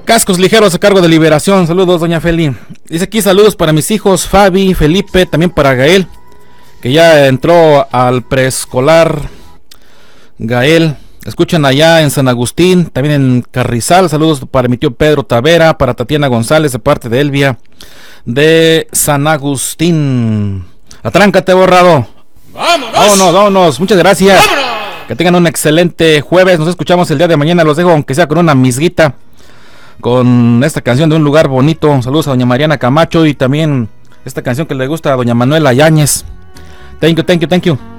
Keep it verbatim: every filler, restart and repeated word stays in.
Cascos ligeros a cargo de Liberación. Saludos, doña Feli. Dice aquí saludos para mis hijos Fabi, Felipe, también para Gael, que ya entró al preescolar. Gael, escuchan allá en San Agustín, también en Carrizal. Saludos para mi tío Pedro Tavera, para Tatiana González de parte de Elvia de San Agustín. Atráncate, borrado. ¡Vámonos! Vámonos, vámonos. Muchas gracias. ¡Vámonos! Que tengan un excelente jueves. Nos escuchamos el día de mañana. Los dejo, aunque sea con una misguita, con esta canción de Un Lugar Bonito. Saludos a doña Mariana Camacho y también esta canción que le gusta a doña Manuela Yáñez. Thank you, thank you, thank you.